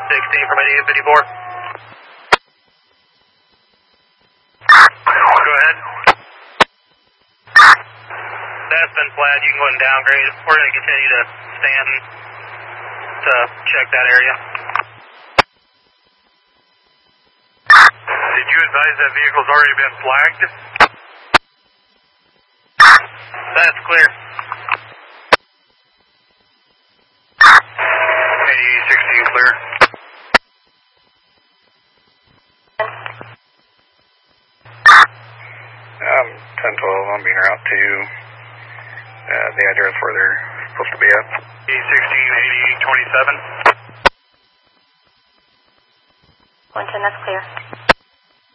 16 from 8854. Go ahead. That's been flagged. You can go ahead and downgrade. We're going to continue to stand to check that area. Did you advise that vehicle's already been flagged? That's clear. 8816 clear. 1012, I'm being route to the address where they're supposed to be at. 8816, 8827. 110, that's clear.